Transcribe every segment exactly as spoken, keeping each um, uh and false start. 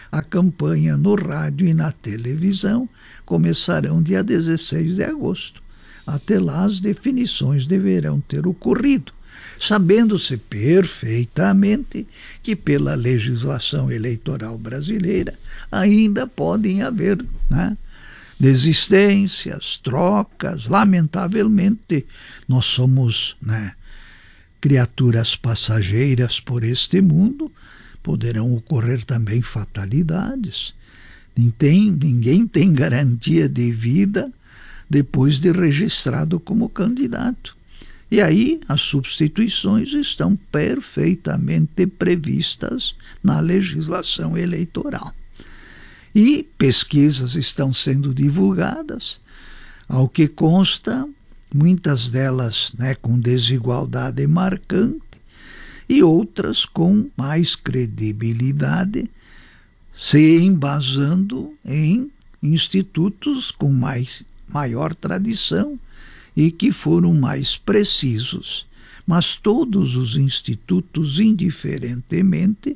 A campanha no rádio e na televisão começarão dia dezesseis de agosto. Até lá as definições deverão ter ocorrido, sabendo-se perfeitamente que pela legislação eleitoral brasileira ainda podem haver, né, desistências, trocas. Lamentavelmente, nós somos, né, criaturas passageiras por este mundo, poderão ocorrer também fatalidades. Ninguém, ninguém tem garantia de vida depois de registrado como candidato. E aí as substituições estão perfeitamente previstas na legislação eleitoral. E pesquisas estão sendo divulgadas, ao que consta, muitas delas, né, com desigualdade marcante, e outras com mais credibilidade, se embasando em institutos com mais, maior tradição e que foram mais precisos. Mas todos os institutos, indiferentemente,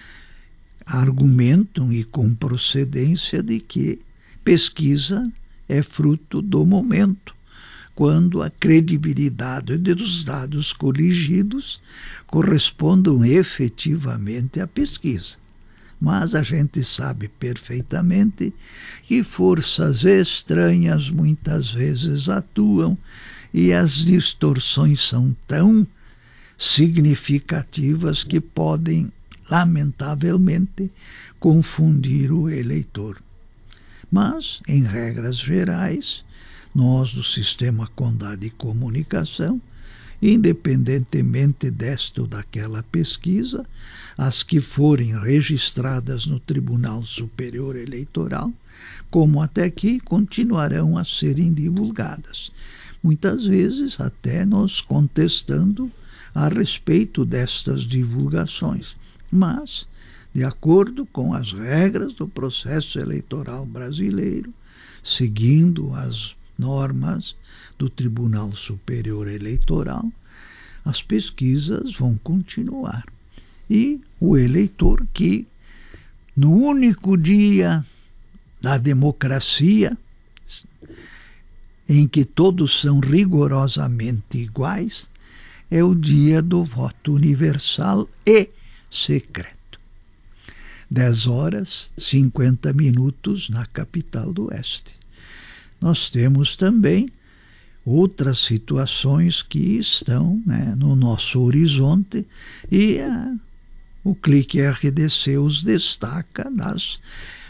argumentam e com procedência de que pesquisa é fruto do momento, quando a credibilidade dos dados coligidos correspondam efetivamente à pesquisa. Mas a gente sabe perfeitamente que forças estranhas muitas vezes atuam e as distorções são tão significativas que podem, lamentavelmente, confundir o eleitor. Mas, em regras gerais, nós do Sistema Condado de Comunicação, independentemente desta ou daquela pesquisa, as que forem registradas no Tribunal Superior Eleitoral, como até aqui, continuarão a serem divulgadas. Muitas vezes até nós contestando a respeito destas divulgações. Mas, de acordo com as regras do processo eleitoral brasileiro, seguindo as normas do Tribunal Superior Eleitoral, as pesquisas vão continuar. E o eleitor que, no único dia da democracia, em que todos são rigorosamente iguais, é o dia do voto universal e secreto. dez horas e cinquenta minutos na capital do Oeste. Nós temos também outras situações que estão, né, no nosso horizonte, e a, o Clique R D C os destaca das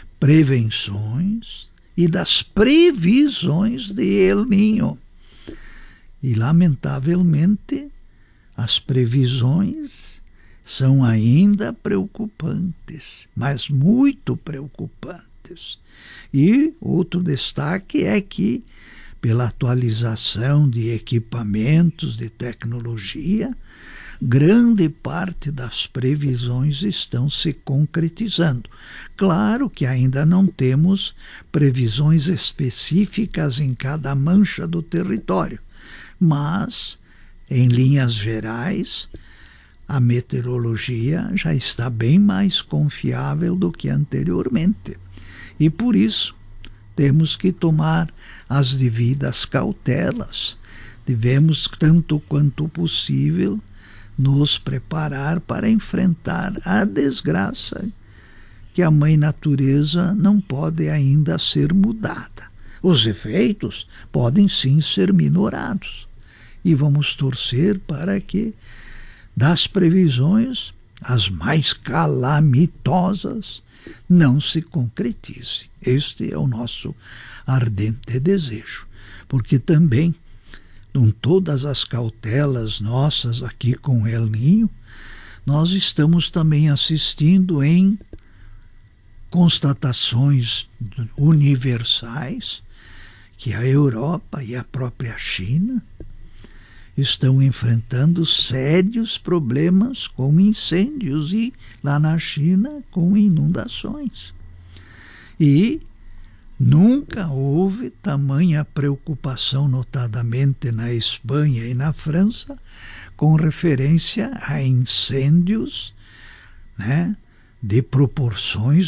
prevenções e das previsões de El Niño. E, lamentavelmente, as previsões são ainda preocupantes, mas muito preocupantes. E outro destaque é que, pela atualização de equipamentos de tecnologia, grande parte das previsões estão se concretizando. Claro que ainda não temos previsões específicas em cada mancha do território, mas, em linhas gerais, a meteorologia já está bem mais confiável do que anteriormente. E por isso temos que tomar as devidas cautelas. Devemos, tanto quanto possível, nos preparar para enfrentar a desgraça que a mãe natureza não pode ainda ser mudada. Os efeitos podem sim ser minorados. E vamos torcer para que, das previsões, as mais calamitosas não se concretize. Este é o nosso ardente desejo, porque também, com todas as cautelas nossas aqui com El Niño, nós estamos também assistindo em constatações universais que a Europa e a própria China estão enfrentando sérios problemas com incêndios e, lá na China, com inundações. E nunca houve tamanha preocupação, notadamente na Espanha e na França, com referência a incêndios, né, de proporções